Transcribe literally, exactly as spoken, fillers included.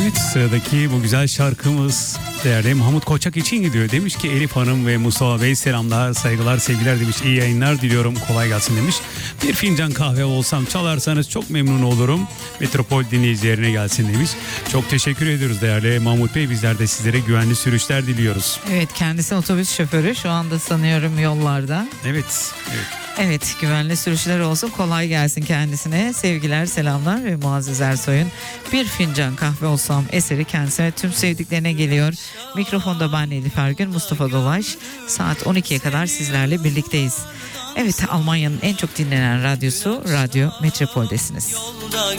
Evet, sıradaki bu güzel şarkımız değerli Mahmut Koçak için gidiyor. Demiş ki Elif Hanım ve Mustafa Bey selamlar, saygılar, sevgiler demiş. İyi yayınlar diliyorum, kolay gelsin demiş. Bir fincan kahve olsam çalarsanız çok memnun olurum. Metropol dinleyicilerine gelsin demiş. Çok teşekkür ediyoruz değerli Mahmut Bey. Bizler de sizlere güvenli sürüşler diliyoruz. Evet, kendisi otobüs şoförü, şu anda sanıyorum yollarda. Evet, evet. Evet, güvenli sürüşler olsun, kolay gelsin kendisine. Sevgiler, selamlar ve Muazzez Ersoy'un Bir Fincan Kahve Olsam eseri kendisine, tüm sevdiklerine geliyor. Mikrofonda ben Elif Ergün, Mustafa Dolaş. Saat on ikiye kadar sizlerle birlikteyiz. Evet, Almanya'nın en çok dinlenen radyosu Radyo Metropol'desiniz. Yolda